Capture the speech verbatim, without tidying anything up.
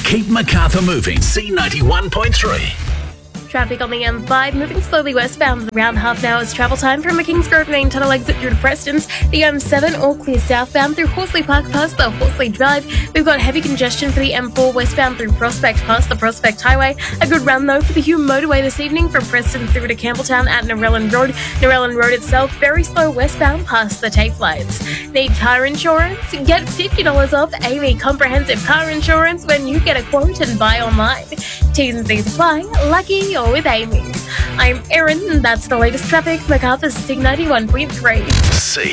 Keep Macarthur moving. C ninety-one point three. Traffic on the M five moving slowly westbound, around half an hour's travel time from the Kingsgrove main tunnel exit through to Preston's. The M seven all clear southbound through Horsley Park past the Horsley Drive. We've got heavy congestion for the M four westbound through Prospect past the Prospect Highway. A good run though for the Hume motorway this evening from Preston through to Campbelltown at Narellan Road. Narellan Road itself very slow westbound past the TAFE lights. Need car insurance? Get fifty dollars off Amy Comprehensive Car Insurance when you get a quote and buy online. T's and C's apply. Lucky or with Amy. I'm Erin, and that's the latest traffic. Macarthur's C ninety-one point three. C